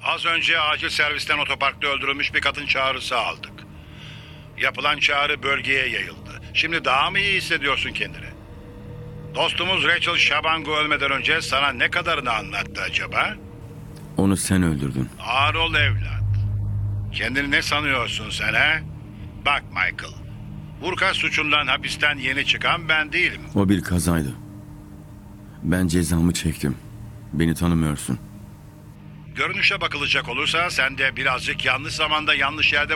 Az önce acil servisten otoparkta öldürülmüş bir kadın çağrısı aldık. Yapılan çağrı bölgeye yayıldı. Şimdi daha mı iyi hissediyorsun kendini? Dostumuz Rachel Shabangu ölmeden önce sana ne kadarını anlattı acaba? Onu sen öldürdün. Ağır ol evlat. Kendini ne sanıyorsun sen he? Bak Michael, Burka suçundan hapisten yeni çıkan ben değilim. O bir kazaydı. Ben cezamı çektim. Beni tanımıyorsun. Görünüşe bakılacak olursa sen de birazcık yanlış zamanda yanlış yerde